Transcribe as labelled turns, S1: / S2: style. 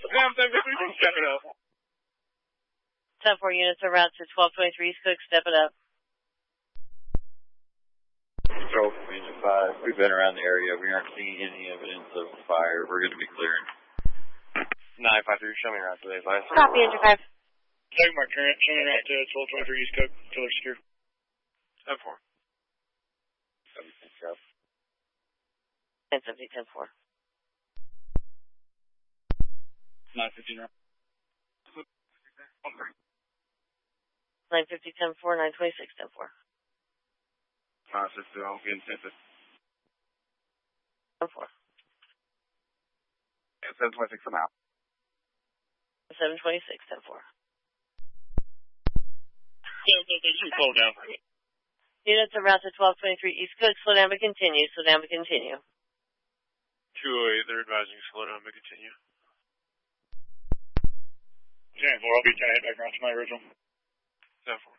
S1: Damn, 10-53, step it up.
S2: 10-4 units are route to 1223 East Cook, step it up.
S3: Control from Engine 5. We've been around the area. We aren't seeing any evidence of fire. We're going to be clearing.
S1: 953, show me around today, advice.
S2: Copy, Engine 5.
S1: Take my current, show me around to 1223 East Cook, killer secure. 10-4.
S2: 10-50, 10-4.
S1: 915, right?
S2: 950, 10-4, 926, 10-4.
S1: 560, I'll be in 10-50.
S2: 10-4.
S1: 726, I'm out.
S2: 726, 10-4.
S1: Slow down.
S2: Units are route to 1223 East Cook, slow down but continue, slow down but continue.
S1: 208, they're advising slow down but continue. 10-4, I'll be 10 back around to my original. 10-4.